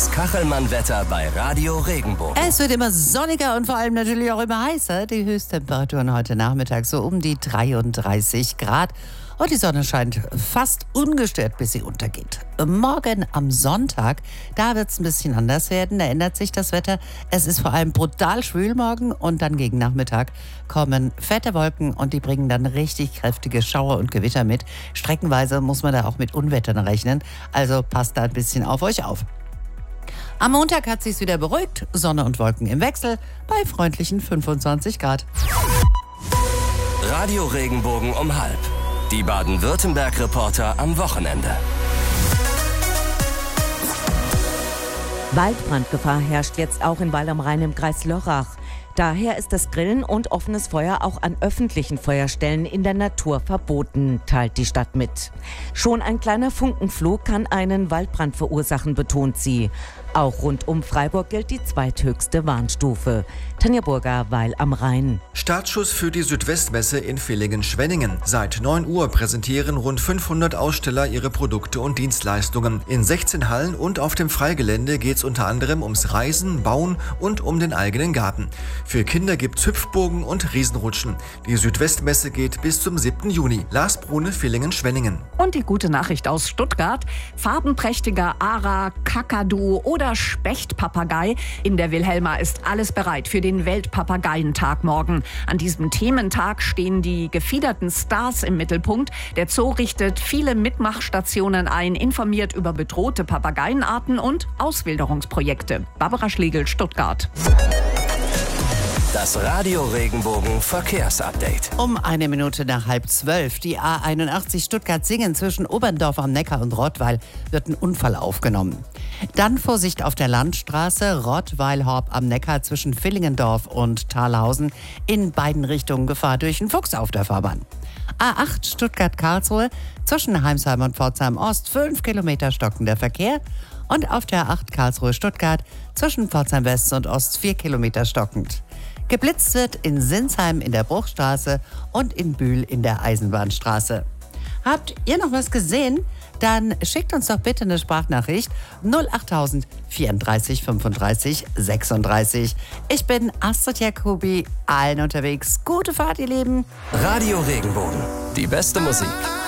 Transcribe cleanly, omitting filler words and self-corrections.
Das Kachelmann-Wetter bei Radio Regenbogen. Es wird immer sonniger und vor allem natürlich auch immer heißer. Die Höchsttemperaturen heute Nachmittag so um die 33 Grad. Und die Sonne scheint fast ungestört, bis sie untergeht. Morgen am Sonntag, da wird es ein bisschen anders werden. Da ändert sich das Wetter. Es ist vor allem brutal schwül morgen und dann gegen Nachmittag kommen fette Wolken und die bringen dann richtig kräftige Schauer und Gewitter mit. Streckenweise muss man da auch mit Unwettern rechnen. Also passt da ein bisschen auf euch auf. Am Montag hat sich's wieder beruhigt. Sonne und Wolken im Wechsel bei freundlichen 25 Grad. Radio Regenbogen um 12:30. Die Baden-Württemberg-Reporter am Wochenende. Waldbrandgefahr herrscht jetzt auch in Weil am Rhein im Kreis Lörrach. Daher ist das Grillen und offenes Feuer auch an öffentlichen Feuerstellen in der Natur verboten, teilt die Stadt mit. Schon ein kleiner Funkenflug kann einen Waldbrand verursachen, betont sie. Auch rund um Freiburg gilt die zweithöchste Warnstufe. Tanja Burger, Weil am Rhein. Startschuss für die Südwestmesse in Villingen-Schwenningen. Seit 9 Uhr präsentieren rund 500 Aussteller ihre Produkte und Dienstleistungen. In 16 Hallen und auf dem Freigelände geht es unter anderem ums Reisen, Bauen und um den eigenen Garten. Für Kinder gibt's Hüpfburgen und Riesenrutschen. Die Südwestmesse geht bis zum 7. Juni. Lars Brune, Villingen-Schwenningen. Und die gute Nachricht aus Stuttgart. Farbenprächtiger Ara, Kakadu oder Spechtpapagei. In der Wilhelma ist alles bereit für den Weltpapageientag morgen. An diesem Thementag stehen die gefiederten Stars im Mittelpunkt. Der Zoo richtet viele Mitmachstationen ein, informiert über bedrohte Papageienarten und Auswilderungsprojekte. Barbara Schlegel, Stuttgart. Das Radio Regenbogen Verkehrsupdate. Um 1 Minute nach 11:30. Die A81 Stuttgart-Singen zwischen Oberndorf am Neckar und Rottweil wird ein Unfall aufgenommen. Dann Vorsicht auf der Landstraße Rottweil-Horb am Neckar zwischen Villingendorf und Thalhausen. In beiden Richtungen Gefahr durch einen Fuchs auf der Fahrbahn. A8 Stuttgart-Karlsruhe zwischen Heimsheim und Pforzheim-Ost 5 Kilometer stockender Verkehr. Und auf der A8 Karlsruhe-Stuttgart zwischen Pforzheim-West und Ost 4 Kilometer stockend. Geblitzt wird in Sinsheim in der Bruchstraße und in Bühl in der Eisenbahnstraße. Habt ihr noch was gesehen? Dann schickt uns doch bitte eine Sprachnachricht 08000 34 35 36. Ich bin Astrid Jacobi, allen unterwegs. Gute Fahrt, ihr Lieben. Radio Regenbogen. Die beste Musik